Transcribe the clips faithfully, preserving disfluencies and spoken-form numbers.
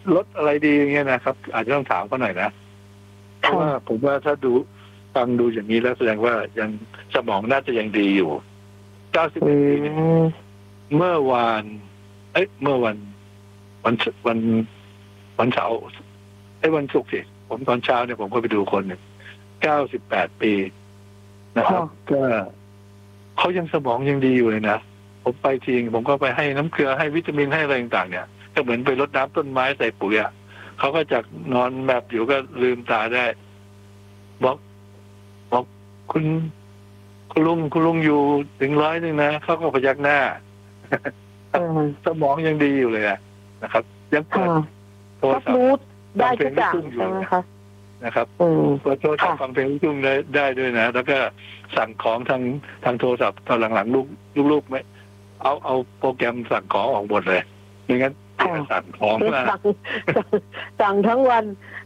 ลดอะไรดีอย่างเงี้ยนะครับอาจจะต้องถามเขาหน่อยนะเพราะว่าผมว่าถ้าดูฟังดูอย่างนี้แล้วแสดงว่ายังสมองน่าจะยังดีอยู่เก้าสิบเอ็ดปีเนี่ยเมื่อวานเอ้ยเมื่อวันวันวันวันเสาร์ไอ้วันศุกร์สิผมตอนเช้าเนี่ยผมก็ไปดูคนหนึ่งเก้าสิบแปดปีนะครับก็เขายังสมองยังดีอยู่เลยนะผมไปทีผมก็ไปให้น้ำเกลือให้วิตามินให้อะไรต่างๆเนี่ยก็เหมือนไปรดน้ำต้นไม้ใส่ปุ๋ยอ่ะเขาก็จะนอนแบบอยู่ก็ลืมตาได้บอกบอกคุณคุณลุงคุณลุงอยู่ถึงร้อยหนึ่งนะเขาก็พยักหน้าสมองยังดีอยู่เลยนะครับยังเปิดโทรศัพท์ได้ทุกอย่างใช่ไหมคะนะครับเปิดโทรศัพท์ฟังเพลงลูกทุ่งได้ได้ด้วยนะแล้วก็สั่งของทางทางโทรศัพท์ตอนหลังๆลูกลูกๆไม่เอาเอาโปรแกรมสั่งของออกหมดเลยไม่งั้นสั่งของมาสั่งทั้งวัน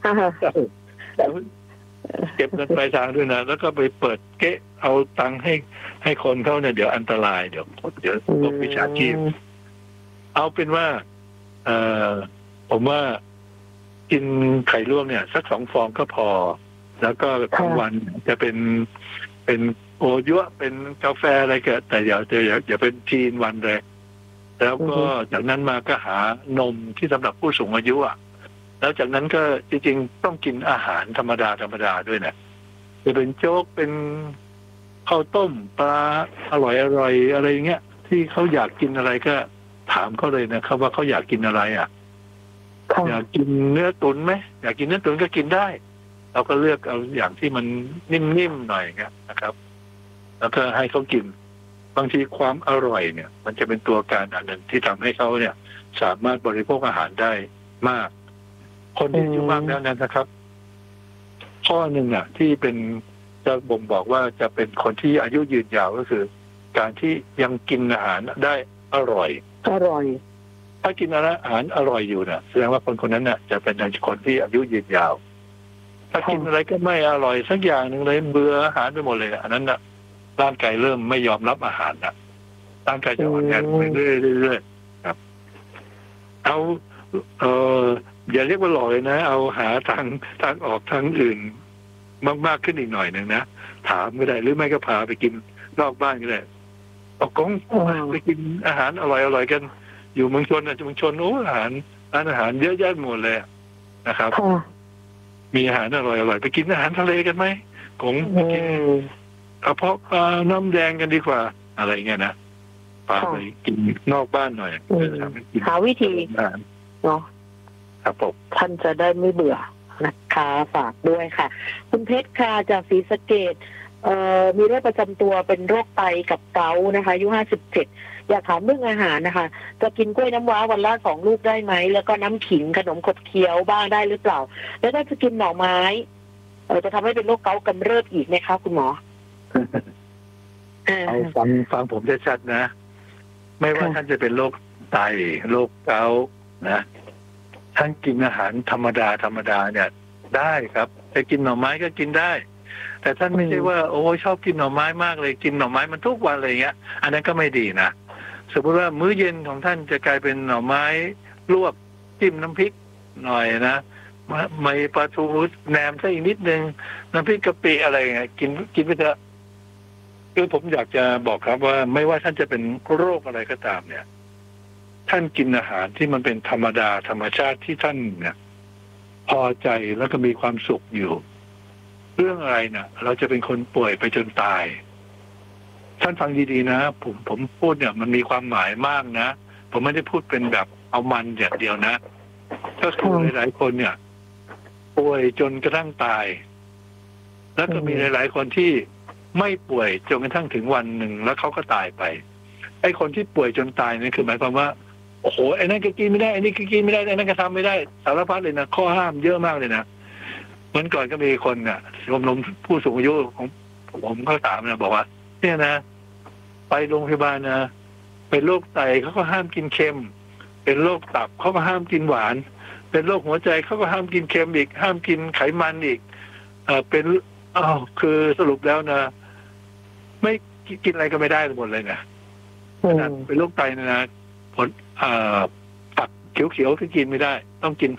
เก็บเงินปลายทางด้วยนะแล้วก็ไปเปิดเก๊ะเอาตังค์ให้ให้คนเขาเนี่ยเดี๋ยวอันตรายเดี๋ยวเดี๋ยวพวกวิชาชีพเอาเป็นว่าเอ่อผมว่ากินไข่ลวกเนี่ยสักสองฟองก็พอแล้วก็ทั้งวันจะเป็นเป็นโอยั่วเป็นกาแฟอะไรก็แต่อย่าอย่าอย่าเป็นทีนวันเลยแล้วก็จากนั้นมาก็หานมที่สำหรับผู้สูงอายุอ่ะแล้วจากนั้นก็จริงๆต้องกินอาหารธรรมดาธรรมดาด้วยนะจะเป็นโจ๊กเป็นข้าวต้มปลาอร่อยอร่อยอะไรเงี้ยที่เขาอยากกินอะไรก็ถามเขาเลยนะครับว่าเขาอยากกินอะไรอ่ะอยากกินเนื้อตุ๋นไหมอยากกินเนื้อตุ๋นก็กินได้เราก็เลือกเอาอย่างที่มันนิ่มๆหน่อยเงี้ยนะครับแล้วก็ให้เขากินบางทีความอร่อยเนี่ยมันจะเป็นตัวการอันหนึ่งที่ทำให้เขาเนี่ยสามารถบริโภคอาหารได้มากคนที่อายุมากแล้วนะครับข้อหนึ่งอ่ะที่เป็นจะบ่งบอกว่าจะเป็นคนที่อายุยืนยาวก็คือ การที่ยังกินอาหารได้อร่อยอร่อยถ้ากินอาหารอร่อยอยู่เนี่ยแสดงว่าคนคนนั้นน่ะจะเป็นคนที่อายุยืนยาวถ้ากินอะไรก็ไม่อร่อยสักอย่างหนึ่งเลยเบื่ออาหารไปหมดเลยอันนั้นน่ะร่างกายเริ่มไม่ยอมรับอาหารนะร่างกายจะอ่อนแอไปเรื่อยๆครับเอาเอออย่าเรียกว่าหล่อเลยนะเอาหาทางทางออกทางอื่นมากๆขึ้นอีกหน่อยหนึ่งนะถามก็ได้หรือไม่ก็พาไปกินนอกบ้านก็ได้ออกกงไปกินอาหารอร่อยๆกันอยู่เมืองชนอ่ะเมืองชนโอ้อาหารร้านอาหารเยอะแยะหมดเลยนะครับมีอาหารอร่อยๆไปกินอาหารทะเลกันไหมกงไปกินกระเพาะปลาน้ำแดงกันดีกว่าอะไรเงี้ยนะพาไปกินนอกบ้านหน่อยหาวิธีเนาะครับผมท่านจะได้ไม่เบื่อนะคะฝากด้วยค่ะคุณเพชรค่ะจากศรีสะเกษเอ่อมีโรคประจำตัวเป็นโรคไตกับเกาต์นะคะอายุห้าสิบเจ็ดอยากถามเรื่องอาหารนะคะจะกินกล้วยน้ำว้าวันละสองลูกได้ไหมแล้วก็น้ำขิงขนมขบเคี้ยวบ้างได้หรือเปล่าแล้วถ้าจะกินหน่อไม้เออจะทำให้เป็นโรคเกาต์กำเริบอีกไหมคะคุณหมอเอาฟังฟังผมชัดๆนะไม่ว่าท่านจะเป็นโรคไตโรคเกาต์นะท่านกินอาหารธรรมดาธรรมดาเนี่ยได้ครับจะกินหน่อไม้ก็กินได้แต่ท่านไม่ใช่ว่าโอ้ชอบกินหน่อไม้มากเลยกินหน่อไม้มันทุกวันอะไรเงี้ยอันนั้นก็ไม่ดีนะสมมติว่ามื้อเย็นของท่านจะกลายเป็นหน่อไม้ลวกจิ้มน้ำพริกหน่อยนะไม่ปลาทูแหนมซะอีกนิดนึงน้ำพริกกะปิอะไรเงี้ยกินกินไปเถอะคือผมอยากจะบอกครับว่าไม่ว่าท่านจะเป็นโรคอะไรก็ตามเนี่ยท่านกินอาหารที่มันเป็นธรรมดาธรรมชาติที่ท่านเนี่ยพอใจแล้วก็มีความสุขอยู่เรื่องอะไรนะเราจะเป็นคนป่วยไปจนตายท่านฟังดีๆนะผมผมพูดเนี่ยมันมีความหมายมากนะผมไม่ได้พูดเป็นแบบเอามันอย่างเดียวนะก็คือหลายๆคนเนี่ยป่วยจนกระทั่งตายแล้วก็มีหลายๆคนที่ไม่ป่วยจนกระทั่งถึงวันหนึ่งแล้วเขาก็ตายไปไอ้คนที่ป่วยจนตายนี่คือหมายความว่าโอ้โหไอ้นั่นก็กินไม่ได้ไอ้นี่ก็กินไม่ได้ไอ้นั่นก็ทำไม่ได้สารพัดเลยนะข้อห้ามเยอะมากเลยนะเหมือนก่อนก็มีคนน่ะชมรมผู้สูงอายุของผมเขาถามนะบอกว่าเนี่ยนะไปโรงพยาบาลนะเป็นโรคไตเขาก็ห้ามกินเค็มเป็นโรคตับเขาก็ห้ามกินหวานเป็นโรคหัวใจเขาก็ห้ามกินเค็มอีกห้ามกินไขมันอีกเอ่อเป็นอ้าวคือสรุปแล้วนะไม่กินอะไรก็ไม่ได้หมดเลยนะขนาดเป็นโรคไตนะผลผักเขียวๆก็กินไม่ได้ต้องกิน